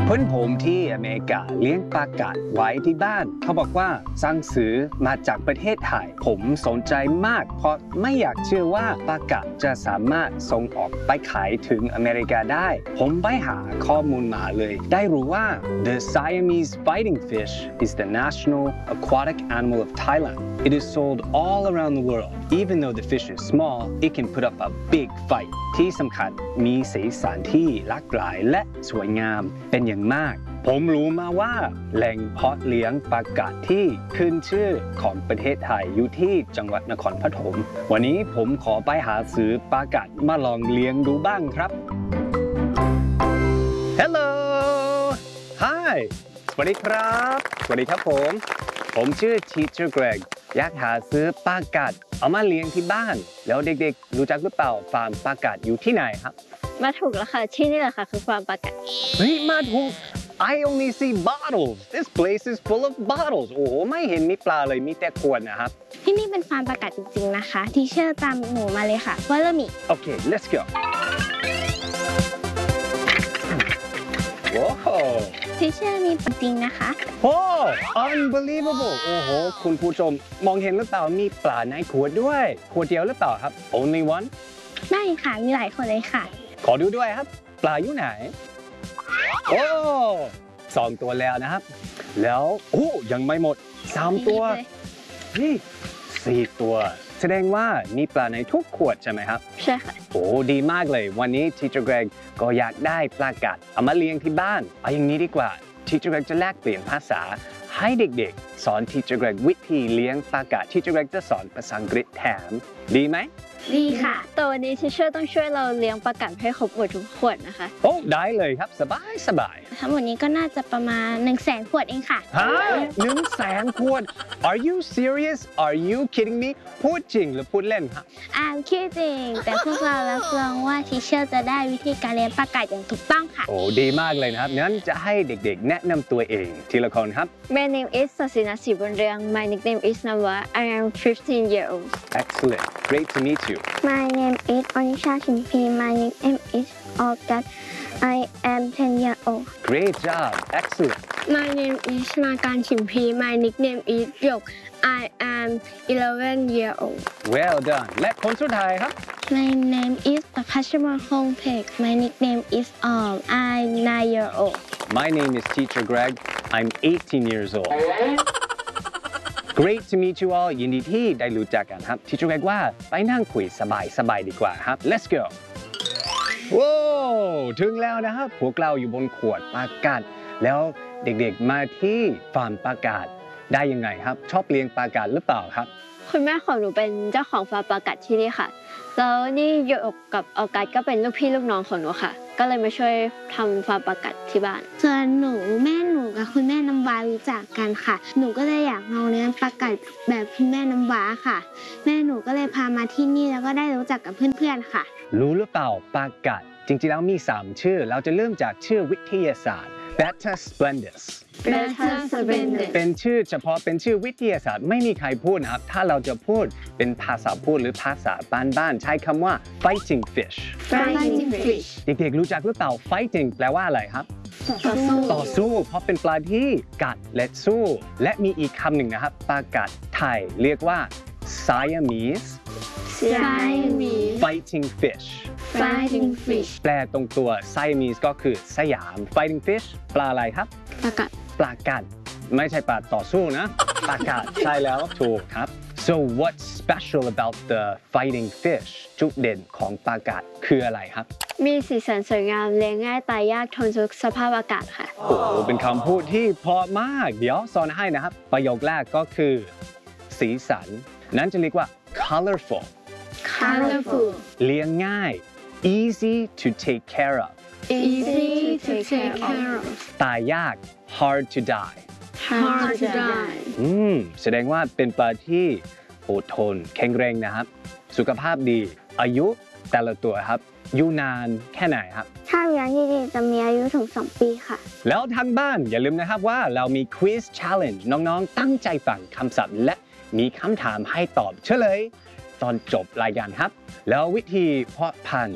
เพื่อนผมที่อเมริกาเลี้ยงปลากัดไว้ที่บ้านเขาบอกว่าสั่งซื้อมาจากประเทศไทยผมสนใจมากเพราะไม่อยากเชื่อว่าปลากัดจะสามารถส่งออกไปขายถึงอเมริกาได้ผมไปหาข้อมูลมาเลยได้รู้ว่า The Siamese fighting fish is the national aquatic animal of Thailand. It is sold all around the world. Even though the fish is small, it can put up a big fight. ที่สำคัญมีสีสันที่หลากหลายและสวยงามเป็นอย่างมากผมรู้มาว่าแหล่งเพาะเลี้ยงปลากัดที่ขึ้นชื่อของประเทศไทยอยู่ที่จังหวัดนครปฐมวันนี้ผมขอไปหาซื้อปลากัดมาลองเลี้ยงดูบ้างครับ Hello Hi สวัสดีครับสวัสดีครับผมชื่อ Teacher Greg อยากหาซื้อปลากัดเอามาเลี้ยงที่บ้านแล้วเด็กๆรู้จักหรือเปล่าฟาร์มปลากัดอยู่ที่ไหนครับมาถูกแล้วค่ะที่นี่แหละค่ะคือฟาร์มปลากัดเฮ้ยมาถูก I only see bottles This place is full of bottles โอ้โหไม่เห็นมีปลาเลยมีแต่ขวดนะครับที่นี่เป็นฟาร์มปลากัดจริงๆนะคะที่เชื่อตามหนูมาเลยค่ะว่าเริ่มมีโอเค let's go ว้าวที่เชื่อมีปลาจริงนะคะโอ้ unbelievable โอ้โหคุณผู้ชมมองเห็นหรือเปล่ามีปลาในขวดด้วยขวดเดียวหรือเปล่าครับ only one ไม่ค่ะมีหลายคนเลยค่ะขอดูด้วยครับปลาอยู่ไหนโอ้2 ตัวแล้วนะครับแล้วโอ้ยังไม่หมด3 ตัวนี่4 ตัวแสดงว่ามีปลาในทุกขวดใช่ไหมครับใช่ค่ะโอ้ดีมากเลยวันนี้ Teacher Greg ก็อยากได้ปลากัดเอามาเลี้ยงที่บ้านเอาอย่างนี้ดีกว่า Teacher Greg จะแลกเปลี่ยนภาษาให้เด็กๆสอน Teacher Greg วิธีเลี้ยงปลากัด Teacher Greg จะสอนภาษาอังกฤษแถมดีไหมดีค่ะแต่วันนี้ที่เชื่อต้องช่วยเราเลี้ยงปลากัดให้ครบหมดทุกขวดนะคะโอ้ได้เลยครับสบายทั้งหมดนี้ก็น่าจะประมาณ100,000 ขวดเองค่ะฮะ100,000 ขวด Are you serious Are you kidding me พูดจริงหรือพูดเล่นครับ I'm kidding แต่พวกเรารับรองว่าที่เชื่อจะได้วิธีการเลี้ยงปลากัดอย่างถูกต้องค่ะโอ้ดีมากเลยนะครับงั้นจะให้เด็กๆแนะนำตัวเองทีละคนครับ My name is ศศินา ศรีบุญเรือง My nickname is Nawa I am 15 years old Excellent Great to meet you My name is Onisha Chimpi My nickname is August I am 10 years old Great job Excellent My name is มาการฉิมพี My nickname is หยก I am 11 years old Well done และคนสุดท้ายครับ My name is ประภัชมาคงเพก My nickname is I'm 9 years old My name is Teacher Greg I'm 18 years old Great to meet you all ยินดีที่ได้รู้จักกันครับ Teacher Greg ว่าไปนั่งคุยสบายดีกว่าครับ Let's go ว้าวถึงแล้วนะครับพวกเราอยู่บนขวดปลากัดแล้วเด็กๆมาที่ฟาร์มปลากัดได้ยังไงครับชอบเลี้ยงปลากัดหรือเปล่าครับคุณแม่ของหนูเป็นเจ้าของฟาร์มปลากัดที่นี่ค่ะแล้วนี่โยกกับออกัสก็เป็นลูกพี่ลูกน้องของหนูค่ะก็เลยมาช่วยทำฟาร์มปลากัดที่บ้านส่วนหนูแม่หนูกับคุณแม่น้ำว้ารู้จักกันค่ะหนูก็เลยอยากลองเลี้ยงปลากัดแบบคุณแม่น้ำว้าค่ะแม่หนูก็เลยพามาที่นี่แล้วก็ได้รู้จักกับเพื่อนๆค่ะรู้หรือเปล่าปลากัดจริงๆแล้วมี3 ชื่อเราจะเริ่มจากชื่อวิทยาศาสตร์ Betta splendens เป็นชื่อเฉพาะเป็นชื่อวิทยาศาสตร์ไม่มีใครพูดนะครับถ้าเราจะพูดเป็นภาษาพูดหรือภาษาบ้านๆใช้คำว่า fighting fish เด็กๆรู้จักหรือเปล่า fighting แปลว่าอะไรครับต่อสู้เพราะเป็นปลาที่กัดและสู้และมีอีกคำหนึ่งนะครับปลากัดไทยเรียกว่า Siamese fighting fish แปลตรงตัว Siamese ก็คือสยาม fighting fish ปลาอะไรครับปลากัดไม่ใช่ปลาต่อสู้นะปลากัดใช่แล้วถูกครับ so what's special about the fighting fish จุดเด่นของปลากัดคืออะไรครับมีสีสันสวยงามเลี้ยงง่ายตายยากทนทุกสภาพอากาศค่ะโอ้โหเป็นคำพูดที่เพราะมากเดี๋ยวสอนให้นะครับประโยคแรกก็คือสีสันนั้นจะเรียกว่า colorful เลี้ยงง่าย easy to take care of ตายยาก hard to die แสดงว่าเป็นปลาที่อดทนแข็งแรงนะครับสุขภาพดีอายุแต่ละตัวครับอยู่นานแค่ไหนครับถ้าเลี้ยงดีๆจะมีอายุถึง2 ปีค่ะแล้วทางบ้านอย่าลืมนะครับว่าเรามี quiz challenge น้องๆตั้งใจฟังคำศัพท์และมีคำถามให้ตอบเฉลยตอนจบรายการครับแล้ววิธีเพาะพันธุ์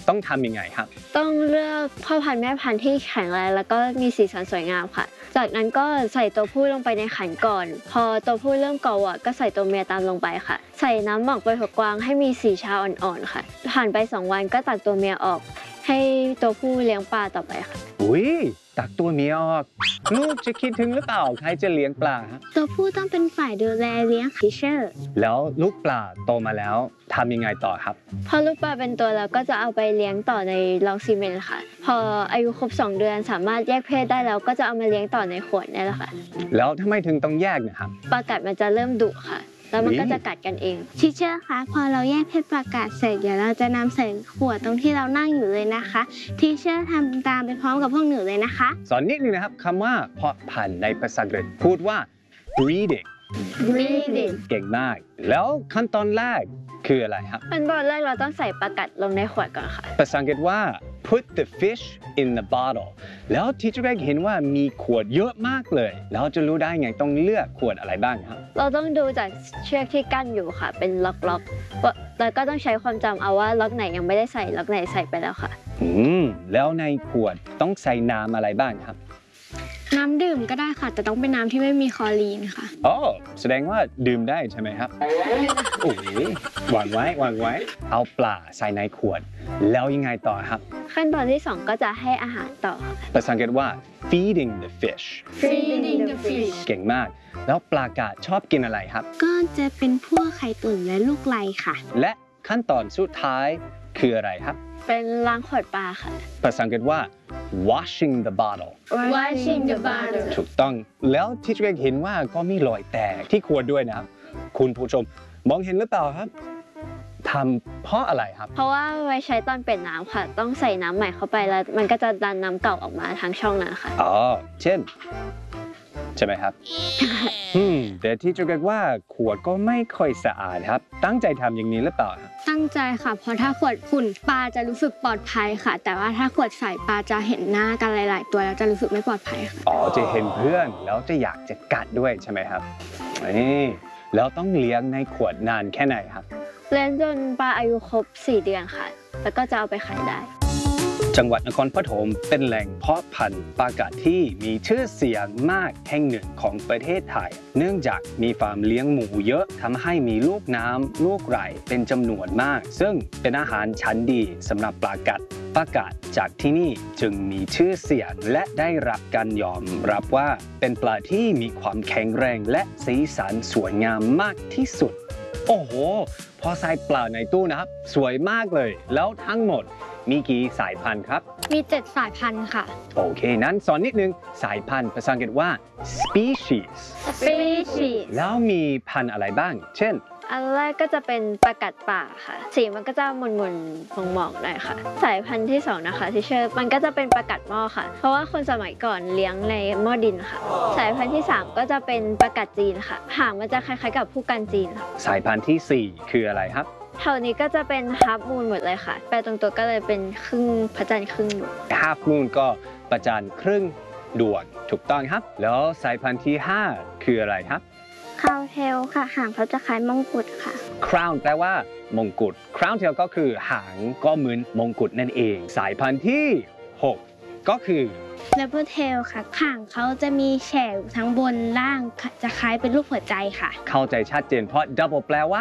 ต้องทำยังไงครับต้องเลือกพ่อพันธุ์แม่พันธุ์ที่แข็งแรงแล้วก็มีสีสันสวยงามค่ะ จากนั้นก็ใส่ตัวผู้ลงไปในขันก่อน พอตัวผู้เริ่มเกาอ่ะก็ใส่ตัวเมียตามลงไปค่ะ ใส่น้ำหมักใบถั่วกวางให้มีสีชาอ่อนๆค่ะ ผ่านไป2 วันก็ตักตัวเมียออก ให้ตัวผู้เลี้ยงปลาต่อไปค่ะอุ้ยตักตัวเมียออกลูกจะคิดถึงหรือเปล่าใครจะเลี้ยงปลาครับตัวผู้ต้องเป็นฝ่ายดูแลเลี้ยงฟิชเชอร์แล้วลูกปลาโตมาแล้วทำยังไงต่อครับพอลูกปลาเป็นตัวแล้วก็จะเอาไปเลี้ยงต่อในล็อกซีเมนต์ค่ะ พออายุครบ2 เดือนสามารถแยกเพศได้แล้วก็จะเอามาเลี้ยงต่อในขวดนี่แหละค่ะแล้วทำไมถึงต้องแยกนะครับปลากัดมันจะเริ่มดุค่ะ แล้วมันก็จะกัดกันเองทิเชอร์คะพอเราแยกเพศปลากัดเสร็จเดี๋ยวเราจะนำใส่ขวดตรงที่เรานั่งอยู่เลยนะคะทิเชอร์ทำตามไปพร้อมกับพวกหนูเลยนะคะสอนนิดนึงนะครับคำว่าเพาะพันธุ์ในภาษาอังกฤษพูดว่า breeding breeding เก่งมาก แล้วขั้นตอนแรกคืออะไรครับขั้นตอนแรกเราต้องใส่ปลากัดลงในขวดก่อนค่ะภาษาอังกฤษว่า put the fish in the bottle แล้วที่จะเห็นว่ามีขวดเยอะมากเลยแล้วจะรู้ได้ไงต้องเลือกขวดอะไรบ้างครับเราต้องดูจากเชือกที่กั้นอยู่ค่ะ เป็นล็อกๆแล้วก็ต้องใช้ความจำเอาว่าล็อกไหนยังไม่ได้ใส่ล็อกไหนใส่ไปแล้วค่ะแล้วในขวดต้องใส่น้ำอะไรบ้างครับน้ำดื่มก็ได้ค่ะ แต่ต้องเป็นน้ำที่ไม่มีคลอรีนค่ะอ๋อแสดงว่าดื่มได้ใช่ไหมครับโอ้ยวางไว้เอาปลาใส่ในขวด แล้วยังไงต่อครับขั้นตอนที่ 2 ก็จะให้อาหารต่อค่ะภาษาอังกฤษว่า feeding the fish feeding the fish เก่งมาก แล้วปลากาชอบกินอะไรครับก็จะเป็นพวกไข่ตุ๋นและลูกไก่ค่ะและขั้นตอนสุดท้ายคืออะไรครับเป็นล้างขวดปลาค่ะภาษาอังกฤษว่า washing the bottle washing the bottle ถูกต้อง แล้วที่จะเห็นว่าก็มีรอยแตกที่ขวดด้วยนะครับ คุณผู้ชมมองเห็นหรือเปล่าครับทำเพราะอะไรครับเพราะว่าไว้ใช้ตอนเปลี่ยนน้ำค่ะ ต้องใส่น้ำใหม่เข้าไปแล้วมันก็จะดันน้ำเก่าออกมาทางช่องนั้นค่ะอ๋อ เช่น ใช่ไหมครับ แต่ที่จะเรียกว่าขวดก็ไม่ค่อยสะอาดครับ ตั้งใจทำอย่างนี้หรือเปล่าครับตั้งใจค่ะ เพราะถ้าขวดขุ่นปลาจะรู้สึกปลอดภัยค่ะ แต่ว่าถ้าขวดใสปลาจะเห็นหน้ากันหลาย ๆ ตัวแล้วจะรู้สึกไม่ปลอดภัยค่ะอ๋อ จะเห็นเพื่อนแล้วจะอยากจะกัดด้วยใช่ไหมครับนี่แล้วต้องเลี้ยงในขวดนานแค่ไหนครับเลี้ยงจนปลาอายุครบ4 เดือนค่ะ แล้วก็จะเอาไปขายได้จังหวัดนครปฐมเป็นแหล่งเพาะพันธุ์ปลากัดที่มีชื่อเสียงมากแห่งหนึ่งของประเทศไทย เนื่องจากมีฟาร์มเลี้ยงหมูเยอะทำให้มีลูกน้ำลูกไก่เป็นจำนวนมาก ซึ่งเป็นอาหารชั้นดีสำหรับปลากัดปลากัดจากที่นี่จึงมีชื่อเสียงและได้รับการยอมรับว่าเป็นปลาที่มีความแข็งแรงและสีสันสวยงามมากที่สุด โอ้โห พอใส่ปลาในตู้นะครับสวยมากเลยแล้วทั้งหมดมีกี่สายพันธุ์ครับมี 7 สายพันธุ์ค่ะโอเค นั้นสอนนิดนึงสายพันธุ์ภาษาอังกฤษว่า species species แล้วมีพันธุ์อะไรบ้าง เช่นอันแรกก็จะเป็นปลากัดป่าค่ะ สีมันก็จะหม่นๆหมองๆหน่อยค่ะ สายพันธุ์ที่2นะคะที่เชื่อมันก็จะเป็นปลากัดหม้อค่ะ เพราะว่าคนสมัยก่อนเลี้ยงในหม้อดินค่ะ สายพันธุ์ที่3ก็จะเป็นปลากัดจีนค่ะ หางมันจะคล้ายๆกับผู้กันจีนค่ะสายพันธุ์ทีสี่ 4 คืออะไรครับแถวนี้ก็จะเป็นฮาร์ฟมูนหมดเลยค่ะ แปลตรงตัวก็เลยเป็นครึ่งพระจันทร์ครึ่งดวง half moon ก็ประจันทร์ครึ่งดวงถูกต้องครับ แล้วสายพันธุ์ที่ 5 คืออะไรครับคาวเทลค่ะ หางเขาจะคล้ายมงกุฎค่ะ crown แปลว่ามงกุฎ crown tail ก็คือหางก็เหมือนมงกุฎนั่นเอง สายพันธุ์ที่ 6 ก็คือเลเวอร์เทลค่ะหางเขาจะมีแฉกทั้งบนล่างจะคล้ายเป็นรูปหัวใจค่ะเข้าใจชัดเจนเพราะ double แปลว่า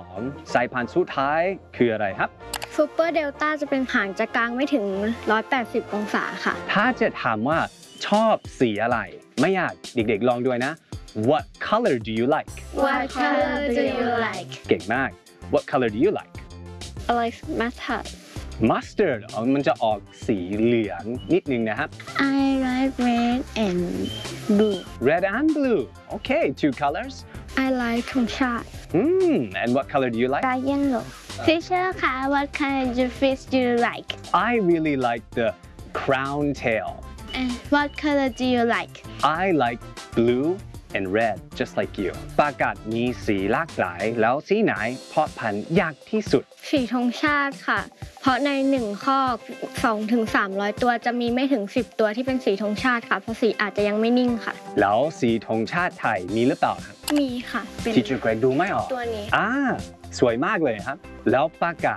2 สายพันธุ์สุดท้ายคืออะไรครับซูเปอร์เดลต้าจะเป็นหางจะกลางไม่ถึง 180 องศาค่ะถ้าจะถามว่าชอบสีอะไร ไม่ยากเด็กๆลองด้วยนะ What color do you like What color do you like เก่งมาก What color do you like I like mustard Mustard อ๋อมันจะออกสีเหลืองนิดนึงนะครับ I like red and blue Red and blue Okay two colors I like ธงชาติ And what color do you like Dark yellow Fisher ค่ะ What kind of fish do you like I really like the crown tail And what color do you like I like blue and red just like you ปลากัดมีสีหลากหลายแล้วสีไหนเพาะพันธุ์ยากที่สุดสีธงชาติค่ะ เพราะใน1ข้อ2 ถึง 300 ตัวจะมีไม่ถึง 10 ตัวที่เป็นสีธงชาติค่ะ เพราะสีอาจจะยังไม่นิ่งค่ะแล้วสีธงชาติไทยมีหรือเปล่าครับมีค่ะ เป็น Teacher Greg ดูไม่ออกตัวนี้สวยมากเลยครับ แล้วปลากัด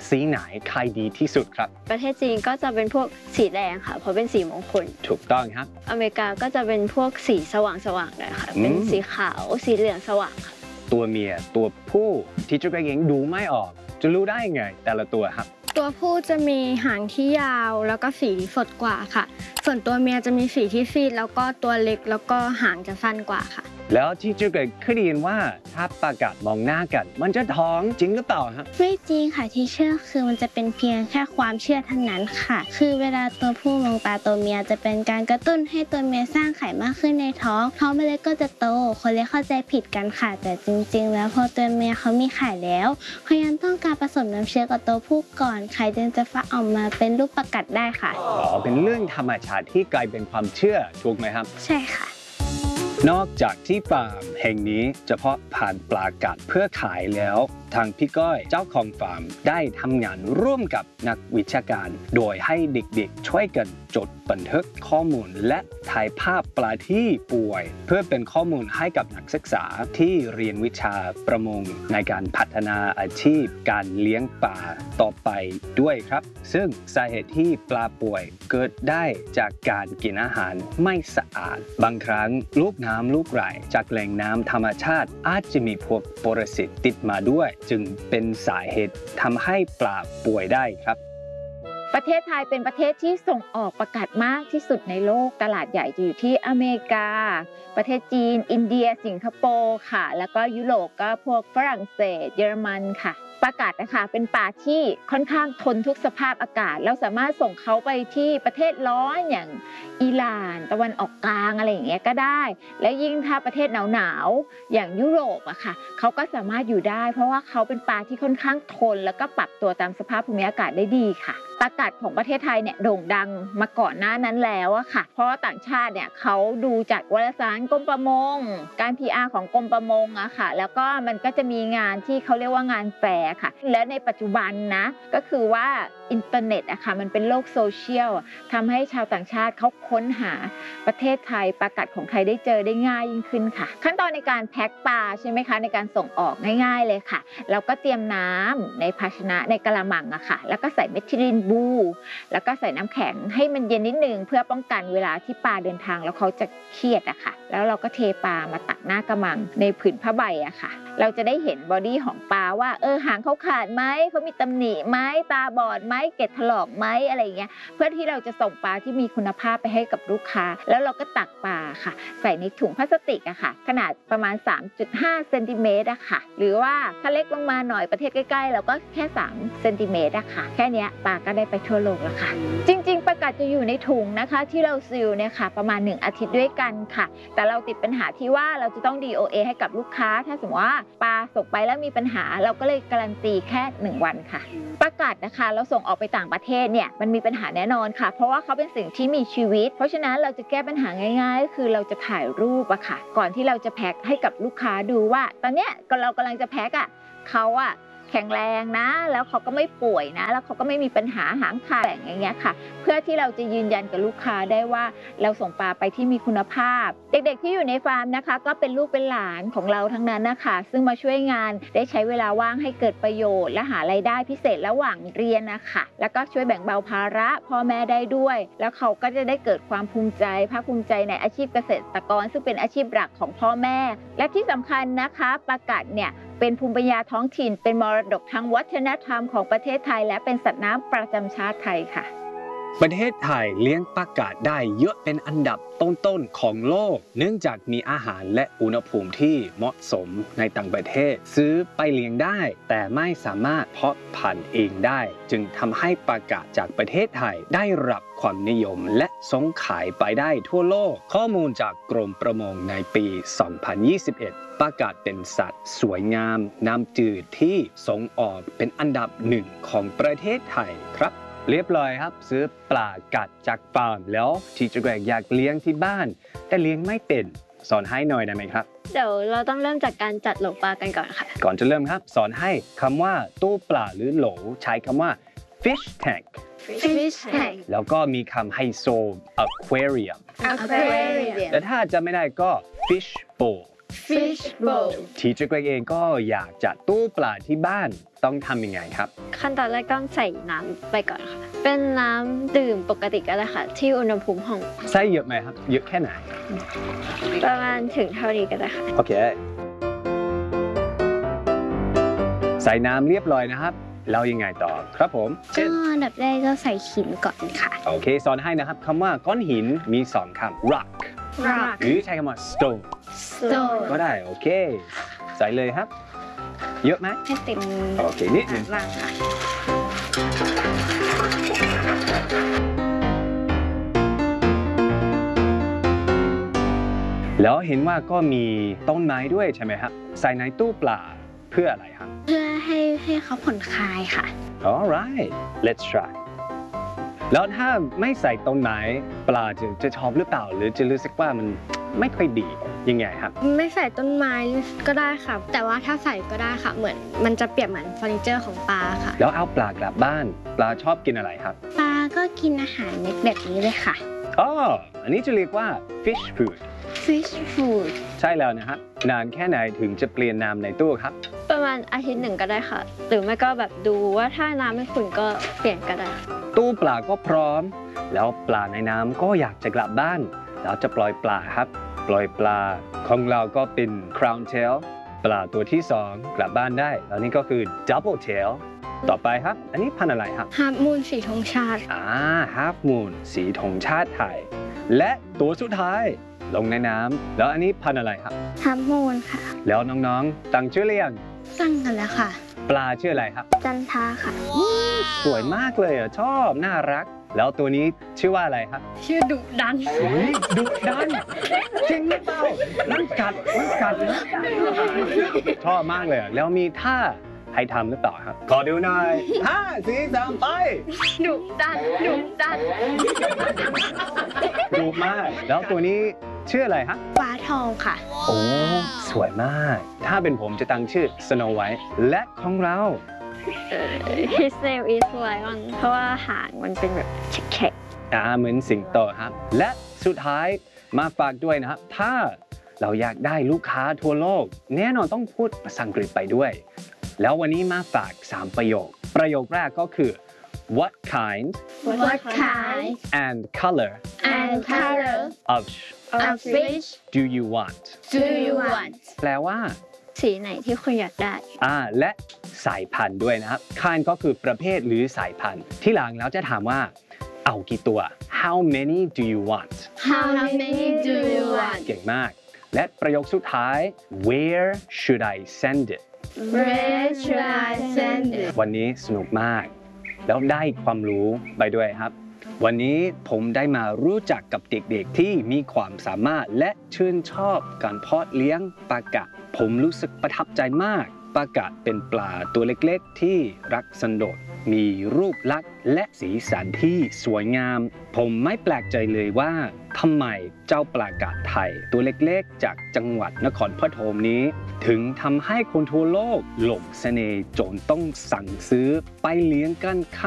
สีไหนขายดีที่สุดครับประเทศจีนก็จะเป็นพวกสีแดงค่ะเพราะเป็นสีมงคลถูกต้องครับอเมริกาก็จะเป็นพวกสีสว่างๆหน่อยค่ะเป็นสีขาวสีเหลืองสว่างค่ะตัวเมียตัวผู้ที่จะเองดูไม่ออก จะรู้ได้ไงแต่ละตัวครับตัวผู้จะมีหางที่ยาวแล้วก็สีสดกว่าค่ะ ส่วนตัวเมียจะมีสีที่ซีดแล้วก็ตัวเล็กแล้วก็หางจะสั้นกว่าค่ะแล้วที่จะเคยได้ยินว่าถ้าปลากัดมองหน้ากัน มันจะท้องจริงหรือเปล่าฮะไม่จริงค่ะที่เชื่อคือมันจะเป็นเพียงแค่ความเชื่อเท่านั้นค่ะ คือเวลาตัวผู้มองตาตัวเมียจะเป็นการกระตุ้นให้ตัวเมียสร้างไข่มากขึ้นในท้องเมล็ดก็จะโตคนเลยเข้าใจผิดกันค่ะแต่จริงๆ แล้วพอตัวเมียเขามีไข่แล้วเขายังต้องการผสมน้ำเชื้อกับตัวผู้ก่อนไข่จึงจะฟักออกมาเป็นลูกปลากัดได้ค่ะเป็นเรื่องธรรมชาติที่กลายเป็นความเชื่อถูกไหมครับใช่ค่ะนอกจากที่ฟาร์มแห่งนี้เฉพาะผ่านปลากัดเพื่อขายแล้วทางพี่ก้อยเจ้าของฟาร์มได้ทำงานร่วมกับนักวิชาการ โดยให้เด็กๆช่วยกันจดบันทึกข้อมูลและถ่ายภาพปลาที่ป่วย เพื่อเป็นข้อมูลให้กับนักศึกษาที่เรียนวิชาประมงในการพัฒนาอาชีพการเลี้ยงปลาต่อไปด้วยครับ ซึ่งสาเหตุที่ปลาป่วยเกิดได้จากการกินอาหารไม่สะอาด บางครั้งลูกน้ำลูกไหลจากแหล่งน้ำธรรมชาติอาจจะมีพวกปรสิตติดมาด้วย จึงเป็นสาเหตุทำให้ปลาป่วยได้ครับประเทศไทยเป็นประเทศที่ส่งออกปลากัดมากที่สุดในโลกตลาดใหญ่จะอยู่ที่อเมริกา ประเทศจีน อินเดีย สิงคโปร์ค่ะ แล้วก็ยุโรปก็พวกฝรั่งเศส เยอรมันค่ะปลากัดนะคะเป็นปลาที่ค่อนข้างทนทุกสภาพอากาศเราสามารถส่งเขาไปที่ประเทศร้อนอย่างอิหร่านตะวันออกกลางอะไรอย่างเงี้ยก็ได้ และยิ่งถ้าประเทศหนาวๆอย่างยุโรปอะค่ะเขาก็สามารถอยู่ได้ เพราะว่าเขาเป็นปลาที่ค่อนข้างทนแล้วก็ปรับตัวตามสภาพภูมิอากาศได้ดีค่ะปลากัดของประเทศไทยเนี่ยโด่งดังมาก่อนหน้านั้นแล้วอะค่ะเพราะว่าต่างชาติเนี่ยเขาดูจากวารสารกรมประมงการ PR ของกรมประมงอะค่ะแล้วก็มันก็จะมีงานที่เขาเรียกว่างานแฟร์ค่ะและในปัจจุบันนะก็คือว่าอินเทอร์เน็ตอะค่ะมันเป็นโลกโซเชียลทำให้ชาวต่างชาติเขาค้นหาประเทศไทยปลากัดของไทยได้เจอได้ง่ายยิ่งขึ้นค่ะขั้นตอนในการแพ็คปลาใช่ไหมคะในการส่งออกง่ายๆเลยค่ะเราก็เตรียมน้ำในภาชนะในกะละมังอะค่ะแล้วก็ใส่เมทิลินบลูแล้วก็ใส่น้ำแข็งให้มันเย็นนิดนึงเพื่อป้องกันเวลาที่ปลาเดินทางแล้วเขาจะเครียดอะค่ะแล้วเราก็เทปลามาตักหน้ากระมังในผืนผ้าใบอะค่ะเราจะได้เห็นบอดี้ของปลาว่าหางเขาขาดไหมเขามีตำหนิไหมตาบอดไหมเกล็ดถลอกไหมอะไรเงี้ยเพื่อที่เราจะส่งปลาที่มีคุณภาพไปให้กับลูกค้าแล้วเราก็ตักปลาค่ะใส่ในถุงพลาสติกอะค่ะขนาดประมาณ 3.5 เซนติเมตรอะค่ะหรือว่าถ้าเล็กลงมาหน่อยประเทศใกล้ๆเราก็แค่3 เซนติเมตรอะค่ะแค่นี้ปลาก็ได้ไปทั่วโลกแล้วค่ะจริงๆปลากัดจะอยู่ในถุงนะคะที่เราซีลเนี่ยค่ะประมาณ1 อาทิตย์ด้วยกันค่ะแต่เราติดปัญหาที่ว่าเราจะต้อง DOA ให้กับลูกค้าถ้าสมมติว่าปลาส่งไปแล้วมีปัญหาเราก็เลยการันตีแค่1 วันค่ะปลากัดนะคะเราส่งออกไปต่างประเทศเนี่ยมันมีปัญหาแน่นอนค่ะเพราะว่าเขาเป็นสิ่งที่มีชีวิตเพราะฉะนั้นเราจะแก้ปัญหาง่ายๆก็คือเราจะถ่ายรูปอะค่ะก่อนที่เราจะแพ็คให้กับลูกค้าดูว่าตอนเนี้ยเรากำลังจะแพ็คอะเขาอะแข็งแรงนะแล้วเขาก็ไม่ป่วยนะแล้วเขาก็ไม่มีปัญหาหางขาดอย่างเงี้ยค่ะเพื่อที่เราจะยืนยันกับลูกค้าได้ว่าเราส่งปลาไปที่มีคุณภาพเด็กๆที่อยู่ในฟาร์มนะคะก็เป็นลูกเป็นหลานของเราทั้งนั้นนะคะซึ่งมาช่วยงานได้ใช้เวลาว่างให้เกิดประโยชน์และหารายได้พิเศษระหว่างเรียนนะคะแล้วก็ช่วยแบ่งเบาภาระพ่อแม่ได้ด้วยแล้วเขาก็จะได้เกิดความภูมิใจภาคภูมิใจในอาชีพเกษตรกรซึ่งเป็นอาชีพหลักของพ่อแม่และที่สำคัญนะคะปลากัดเนี่ยเป็นภูมิปัญญาท้องถิ่นเป็นมรดกทางวัฒนธรรมของประเทศไทยและเป็นสัตว์น้ำประจำชาติไทยค่ะประเทศไทยเลี้ยงปลากัดได้เยอะเป็นอันดับต้นๆของโลกเนื่องจากมีอาหารและอุณหภูมิที่เหมาะสมในต่างประเทศซื้อไปเลี้ยงได้แต่ไม่สามารถเพาะพันธุ์เองได้จึงทำให้ปลากัดจากประเทศไทยได้รับความนิยมและส่งขายไปได้ทั่วโลกข้อมูลจากกรมประมงในปี 2021 ปลากัดเป็นสัตว์สวยงามน้ำจืดที่ส่งออกเป็นอันดับ1ของประเทศไทยครับเรียบร้อยครับซื้อปลากัดจากฟาร์มแล้วที่จะอยากเลี้ยงที่บ้านแต่เลี้ยงไม่เป็นสอนให้หน่อยได้ไหมครับเดี๋ยวเราต้องเริ่มจากการจัดโหลปลากันก่อนค่ะก่อนจะเริ่มครับสอนให้คำว่าตู้ปลาหรือโหลใช้คำว่า fish tank fish tank แล้วก็มีคำไฮโซ aquarium aquarium และถ้าจะไม่ได้ก็ fish bowl fish bowl ทีเจอร์เกรกเองก็อยากจัดตู้ปลาที่บ้านต้องทำยังไงครับขั้นตอนแรกต้องใส่น้ำไปก่อนค่ะ เป็นน้ำดื่มปกติก็ได้ค่ะ ที่อุณหภูมิห้องใส่เยอะไหมครับ เยอะแค่ไหนประมาณถึงเท่านี้ก็ได้ค่ะโอเค ใส่น้ำเรียบร้อยนะครับแล้วยังไงต่อครับผมก็อันดับแรกก็ใส่หินก่อนค่ะโอเคสอนให้นะครับคำว่าก้อนหินมี2คำ rock rock หรือใช้คำว่า stone stone ก็ได้โอเค ใส่เลยครับ เยอะไหมให้เต็มโอเคนิดหนึงวางค่ะแล้วเห็นว่าก็มีต้นไม้ด้วยใช่ไหมครับ ใส่ในตู้ปลาเพื่ออะไรครับเพื่อให้เขาผ่อนคลายค่ะ alright let's try แล้วถ้าไม่ใส่ต้นไม้ปลาจะชอบหรือเปล่า หรือจะรู้สึกว่ามันไม่ค่อยดียังไงครับไม่ใส่ต้นไม้ก็ได้ค่ะ แต่ว่าถ้าใส่ก็ได้ค่ะ เหมือนมันจะเปรียบเหมือนเฟอร์นิเจอร์ของปลาค่ะแล้วเอาปลากลับบ้าน ปลาชอบกินอะไรครับปลาก็กินอาหารเม็ดแบบนี้เลยค่ะอ๋ออันนี้จะเรียกว่า fish food fish food ใช่แล้วนะครับนานแค่ไหนถึงจะเปลี่ยนน้ำในตู้ครับประมาณอาทิตย์หนึ่งก็ได้ค่ะ หรือไม่ก็แบบดูว่าถ้าน้ำไม่ขุ่นก็เปลี่ยนก็ได้ตู้ปลาก็พร้อม แล้วปลาในน้ำก็อยากจะกลับบ้านแล้วจะปล่อยปลาครับ ปล่อยปลาของเราก็เป็น crown tail ปลาตัวที่ 2 กลับบ้านได้ แล้วนี่ก็คือ double tail ต่อไปครับ อันนี้พันธุ์อะไรครับฮาร์ดมูนสีธงชาติ half moon สีธงชาติไทย และตัวสุดท้ายลงในน้ำแล้วอันนี้พันธุ์อะไรครับฮาร์โมนค่ะแล้วน้องๆตั้งชื่อเรียงตั้งกันแล้วค่ะปลาชื่ออะไรครับจันทาค่ะสวยมากเลยอ่ะชอบน่ารัก แล้วตัวนี้ชื่อว่าอะไรครับชื่อดุดันเฮ้ยดุดันจริงหรือเปล่ามันกัดนะชอบมากเลยอ่ะแล้วมีท่าให้ทำหรือเปล่าครับ ขอดูหน่อย5 4 3 ไปดุดันดุมาก แล้วตัวนี้ชื่ออะไรฮะฟ้าทองค่ะโอ้สวยมาก ถ้าเป็นผมจะตั้งชื่อ Snow White และของเรา His name is Lion เพราะว่าหางมันเป็นแบบแฉกเหมือนสิงโตครับ และสุดท้ายมาฝากด้วยนะครับ ถ้าเราอยากได้ลูกค้าทั่วโลก แน่นอนต้องพูดภาษาอังกฤษไปด้วย แล้ววันนี้มาฝาก 3 ประโยค ประโยคแรกก็คือ what kind What kind and color and color of of fish do you want do you want แปลว่าๆสีไหนที่คุณอยากได้และสายพันธุ์ด้วยนะครับ kind ก็คือประเภทหรือสายพันธุ์ ที่หลังแล้วจะถามว่า เอากี่ตัว how many do you want How many do you want เก่งมาก และประโยคสุดท้าย where should I send it Where should I send it วันนี้สนุกมาก แล้วได้ความรู้ไปด้วยครับ วันนี้ผมได้มารู้จักกับเด็กๆที่มีความสามารถและชื่นชอบการเพาะเลี้ยงปลากัดผมรู้สึกประทับใจมากปลากัดเป็นปลาตัวเล็กๆที่รักสันโดษมีรูปลักษณ์และสีสันที่สวยงาม ผมไม่แปลกใจเลยว่าทำไมเจ้าปลากัดไทยตัวเล็กๆจากจังหวัดนครปฐมนี้ ถึงทำให้คนทั่วโลกหลงเสน่ห์จนต้องสั่งซื้อไปเลี้ยงกันค่ะ